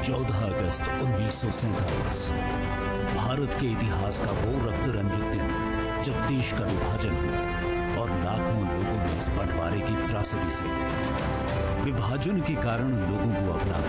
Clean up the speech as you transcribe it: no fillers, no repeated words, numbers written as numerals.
14 अगस्त 1947 भारत के इतिहास का वो रक्त रंजित दिन जब देश का विभाजन हुआ और लाखों लोगों ने इस बंटवारे की त्रासदी से विभाजन के कारण लोगों को अपना